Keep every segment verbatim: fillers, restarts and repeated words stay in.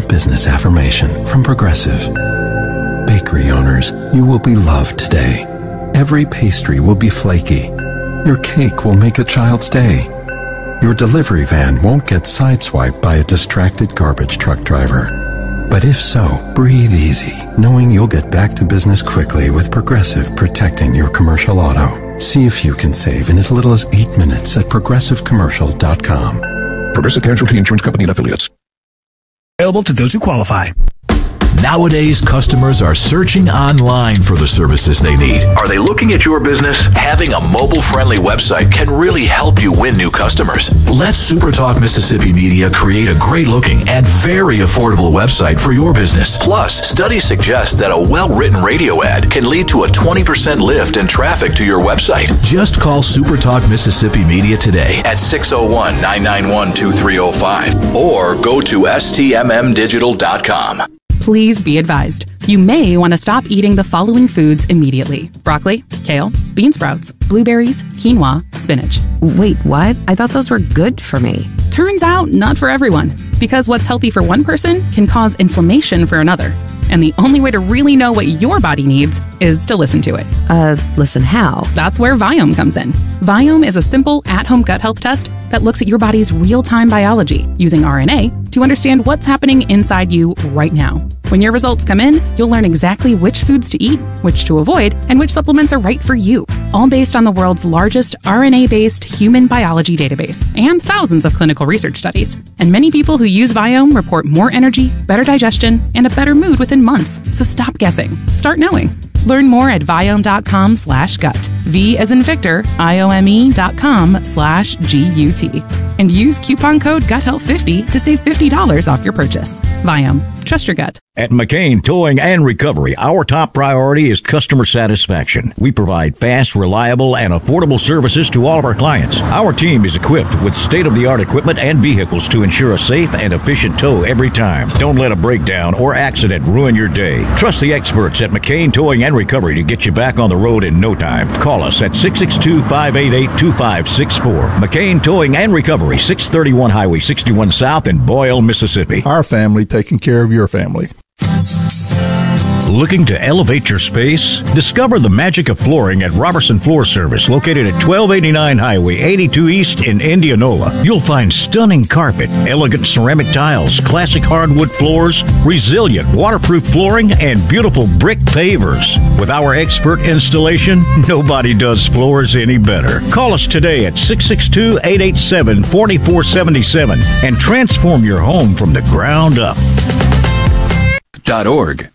business affirmation from Progressive. Bakery owners, you will be loved today. Every pastry will be flaky. Your cake will make a child's day. Your delivery van won't get sideswiped by a distracted garbage truck driver. But if so, breathe easy, knowing you'll get back to business quickly with Progressive protecting your commercial auto. See if you can save in as little as eight minutes at progressive commercial dot com. Progressive Casualty Insurance Company and Affiliates. Available to those who qualify. Nowadays, customers are searching online for the services they need. Are they looking at your business? Having a mobile-friendly website can really help you win new customers. Let SuperTalk Mississippi Media create a great-looking and very affordable website for your business. Plus, studies suggest that a well-written radio ad can lead to a twenty percent lift in traffic to your website. Just call SuperTalk Mississippi Media today at six oh one, nine nine one, two three oh five or go to S T M M digital dot com. Please be advised, you may want to stop eating the following foods immediately. Broccoli, kale, bean sprouts, blueberries, quinoa, spinach. Wait, what? I thought those were good for me. Turns out, not for everyone. Because what's healthy for one person can cause inflammation for another. And the only way to really know what your body needs is to listen to it. Uh, listen how? That's where Viome comes in. Viome is a simple, at-home gut health test that looks at your body's real-time biology using R N A to understand what's happening inside you right now. When your results come in, you'll learn exactly which foods to eat, which to avoid, and which supplements are right for you, all based on the world's largest R N A-based human biology database and thousands of clinical research studies. And many people who use Viome report more energy, better digestion, and a better mood within months. So stop guessing. Start knowing. Learn more at Viome.com slash gut. V as in Victor, I-O-M-E dot com slash G-U-T. And use coupon code gut health fifty to save fifty dollars off your purchase. Viome. Trust your gut. At McCain Towing and Recovery, our top priority is customer satisfaction. We provide fast, reliable, and affordable services to all of our clients. Our team is equipped with state-of-the-art equipment and vehicles to ensure a safe and efficient tow every time. Don't let a breakdown or accident ruin your day. Trust the experts at McCain Towing and Recovery to get you back on the road in no time. Call us at six six two, five eight eight, two five six four. McCain Towing and Recovery, six thirty-one Highway sixty-one South in Boyle, Mississippi. Our family taking care of your family. Looking to elevate your space? Discover the magic of flooring at Robertson Floor Service, located at twelve eighty-nine Highway eighty-two East in Indianola. You'll find stunning carpet, elegant ceramic tiles, classic hardwood floors, resilient waterproof flooring, and beautiful brick pavers. With our expert installation, nobody does floors any better. Call us today at six six two, eight eight seven, four four seven seven and transform your home from the ground up. Dot org.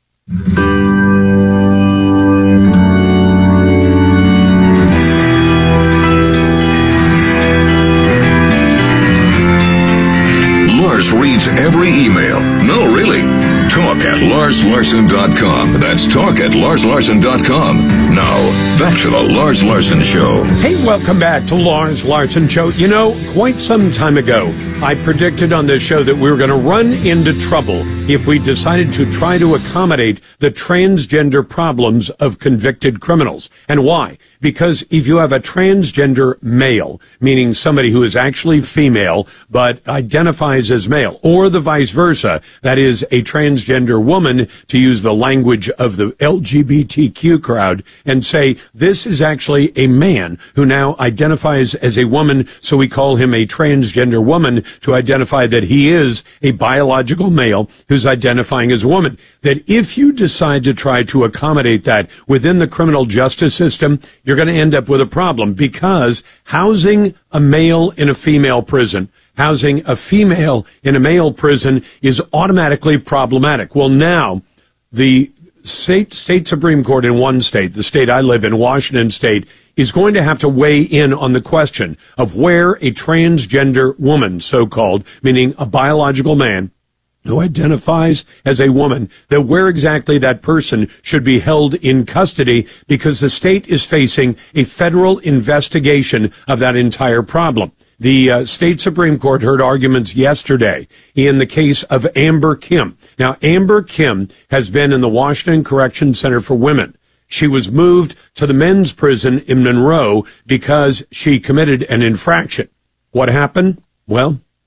Lars reads every email. No, really. Talk at Lars Larson dot com. That's talk at Lars Larson dot com. Now, back to the Lars Larson Show. Hey, welcome back to Lars Larson Show. You know, quite some time ago, I predicted on this show that we were going to run into trouble if we decided to try to accommodate the transgender problems of convicted criminals. And why? Because if you have a transgender male, meaning somebody who is actually female but identifies as male, or the vice versa, that is a transgender woman, to use the language of the L G B T Q crowd, and say, this is actually a man who now identifies as a woman, so we call him a transgender woman, to identify that he is a biological male who's identifying as a woman. That if you decide to try to accommodate that within the criminal justice system, you're going to end up with a problem, because housing a male in a female prison, housing a female in a male prison is automatically problematic. Well, now, the state, state Supreme Court in one state, the state I live in, Washington State, is going to have to weigh in on the question of where a transgender woman, so-called, meaning a biological man, who identifies as a woman, that where exactly that person should be held in custody, because the state is facing a federal investigation of that entire problem. The uh, state Supreme Court heard arguments yesterday in the case of Amber Kim. Now, Amber Kim has been in the Washington Correction Center for Women. She was moved to the men's prison in Monroe because she committed an infraction. What happened? Well,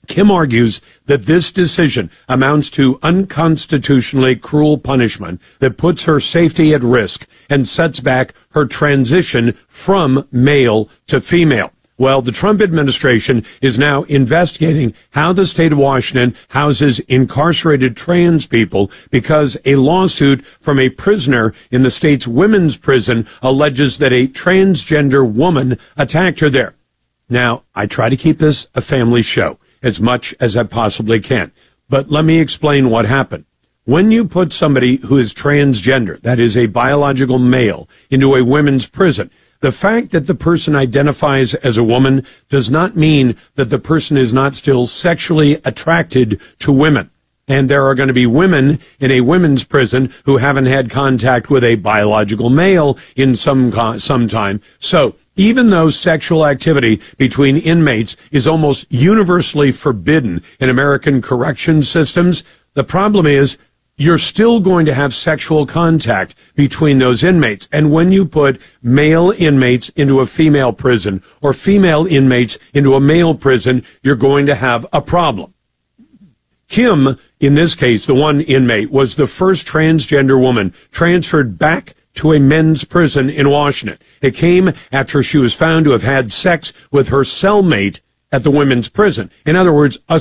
Kim argues that this decision amounts to unconstitutionally cruel punishment that puts her safety at risk and sets back her transition from male to female. Well, the Trump administration is now investigating how the state of Washington houses incarcerated trans people because a lawsuit from a prisoner in the state's women's prison alleges that a transgender woman attacked her there. Now, I try to keep this a family show as much as I possibly can. But let me explain what happened. When you put somebody who is transgender, that is a biological male, into a women's prison, the fact that the person identifies as a woman does not mean that the person is not still sexually attracted to women. And there are going to be women in a women's prison who haven't had contact with a biological male in some some time. So even though sexual activity between inmates is almost universally forbidden in American correction systems, the problem is you're still going to have sexual contact between those inmates. And when you put male inmates into a female prison or female inmates into a male prison, you're going to have a problem. Kim, in this case, the one inmate, was the first transgender woman transferred back to a men's prison in Washington. It came after she was found to have had sex with her cellmate at the women's prison. In other words, a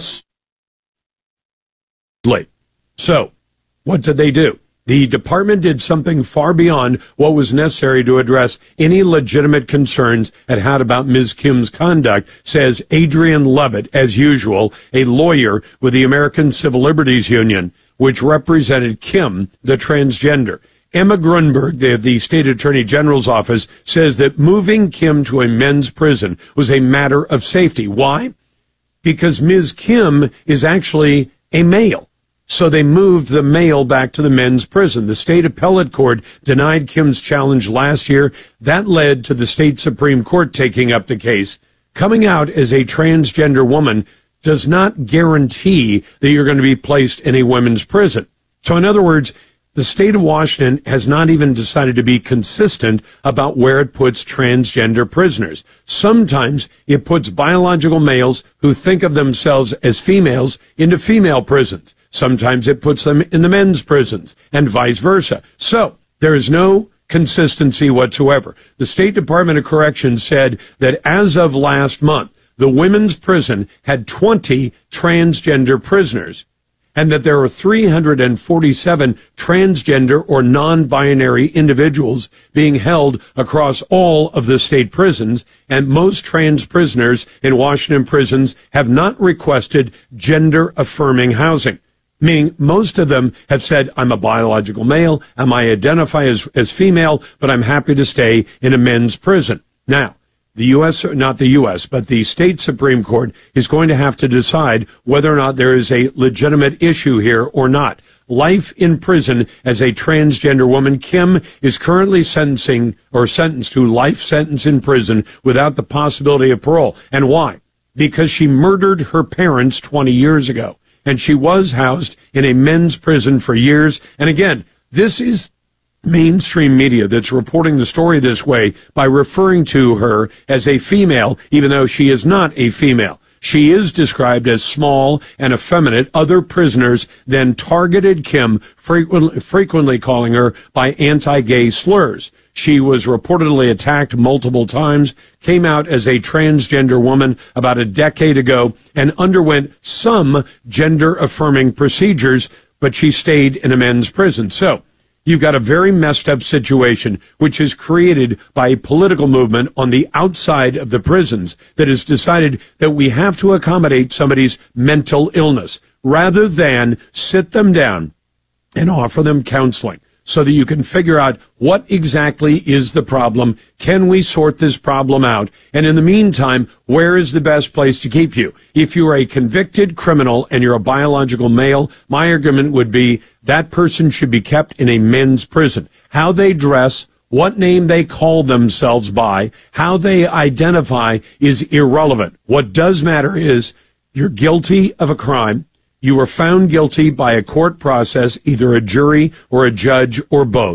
slave. So, what did they do? The department did something far beyond what was necessary to address any legitimate concerns it had about Miz Kim's conduct, says Adrian Levitt, as usual, a lawyer with the American Civil Liberties Union, which represented Kim, the transgender. Emma Grunberg, the, the state attorney general's office, says that moving Kim to a men's prison was a matter of safety. Why? Because Miz Kim is actually a male. So they moved the male back to the men's prison. The state appellate court denied Kim's challenge last year. That led to the state Supreme Court taking up the case. Coming out as a transgender woman does not guarantee that you're going to be placed in a women's prison. So in other words, the state of Washington has not even decided to be consistent about where it puts transgender prisoners. Sometimes it puts biological males who think of themselves as females into female prisons. Sometimes it puts them in the men's prisons and vice versa. So there is no consistency whatsoever. The State Department of Corrections said that as of last month, the women's prison had twenty transgender prisoners, and that there are three hundred forty-seven transgender or non-binary individuals being held across all of the state prisons, and most trans prisoners in Washington prisons have not requested gender-affirming housing. Meaning most of them have said, I'm a biological male, and I identify as, as female, but I'm happy to stay in a men's prison. Now, the U S, not the U S, but the state Supreme Court is going to have to decide whether or not there is a legitimate issue here or not. Life in prison as a transgender woman. Kim is currently sentencing or sentenced to life sentence in prison without the possibility of parole. And why? Because she murdered her parents twenty years ago. And she was housed in a men's prison for years. And again, this is mainstream media that's reporting the story this way by referring to her as a female, even though she is not a female. She is described as small and effeminate. Other prisoners then targeted Kim, frequently, frequently calling her by anti-gay slurs. She was reportedly attacked multiple times, came out as a transgender woman about a decade ago, and underwent some gender-affirming procedures, but she stayed in a men's prison. So, you've got a very messed up situation, which is created by a political movement on the outside of the prisons that has decided that we have to accommodate somebody's mental illness rather than sit them down and offer them counseling so that you can figure out what exactly is the problem. Can we sort this problem out? And in the meantime, where is the best place to keep you? If you are a convicted criminal and you're a biological male, my argument would be that person should be kept in a men's prison. How they dress, what name they call themselves by, how they identify is irrelevant. What does matter is you're guilty of a crime. You were found guilty by a court process, either a jury or a judge or both.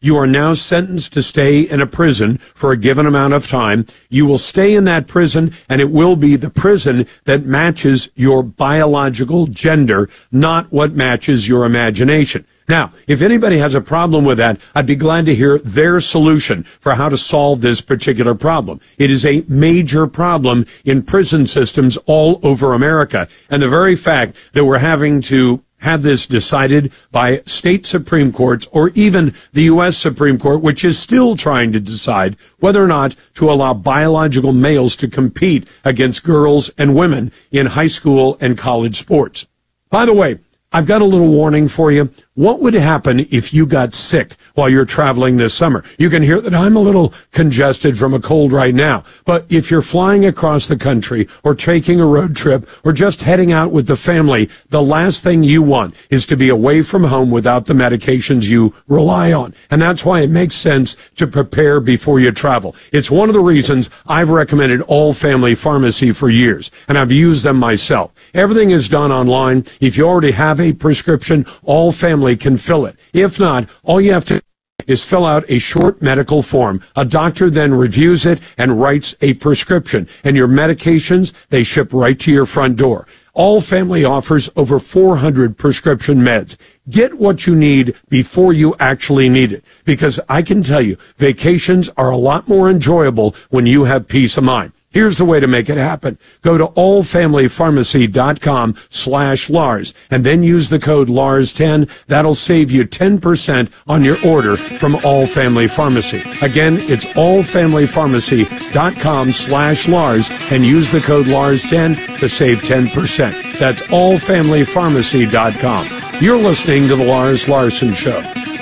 You are now sentenced to stay in a prison for a given amount of time. You will stay in that prison, and it will be the prison that matches your biological gender, not what matches your imagination. Now, if anybody has a problem with that, I'd be glad to hear their solution for how to solve this particular problem. It is a major problem in prison systems all over America. And the very fact that we're having to have this decided by state Supreme Courts or even the U S Supreme Court, which is still trying to decide whether or not to allow biological males to compete against girls and women in high school and college sports. By the way, I've got a little warning for you. What would happen if you got sick while you're traveling this summer? You can hear that I'm a little congested from a cold right now. But if you're flying across the country or taking a road trip or just heading out with the family, the last thing you want is to be away from home without the medications you rely on. And that's why it makes sense to prepare before you travel. It's one of the reasons I've recommended All Family Pharmacy for years, and I've used them myself. Everything is done online. If you already have a prescription, All Family can fill it. If not, all you have to do is fill out a short medical form. A doctor then reviews it and writes a prescription. And your medications, they ship right to your front door. All Family offers over four hundred prescription meds. Get what you need before you actually need it. Because I can tell you, vacations are a lot more enjoyable when you have peace of mind. Here's the way to make it happen. Go to allfamilypharmacy.com slash Lars and then use the code Lars ten. That'll save you ten percent on your order from All Family Pharmacy. Again, it's allfamilypharmacy.com slash Lars and use the code Lars ten to save ten percent. That's allfamilypharmacy dot com. You're listening to The Lars Larson Show.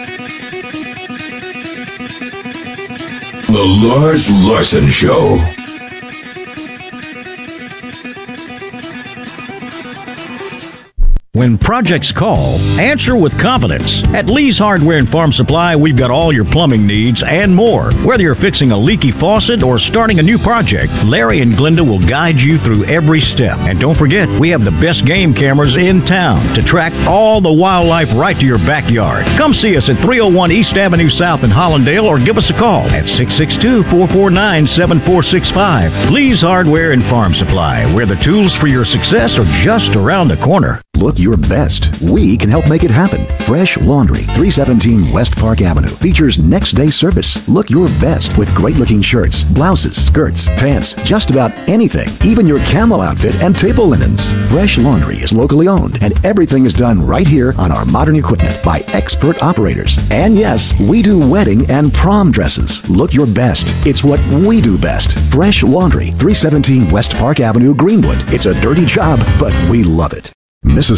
The Lars Larson Show. When projects call, answer with confidence. At Lee's Hardware and Farm Supply, we've got all your plumbing needs and more. Whether you're fixing a leaky faucet or starting a new project, Larry and Glenda will guide you through every step. And don't forget, we have the best game cameras in town to track all the wildlife right to your backyard. Come see us at three oh one East Avenue South in Hollandale or give us a call at six six two, four four nine, seven four six five. Lee's Hardware and Farm Supply, where the tools for your success are just around the corner. Look your best. We can help make it happen. Fresh Laundry, three seventeen West Park Avenue, features next day service. Look your best with great looking shirts, blouses, skirts, pants, just about anything, even your camo outfit and table linens. Fresh Laundry is locally owned and everything is done right here on our modern equipment by expert operators. And yes, we do wedding and prom dresses. Look your best. It's what we do best. Fresh Laundry, three seventeen West Park Avenue, Greenwood. It's a dirty job, but we love it. Mississippi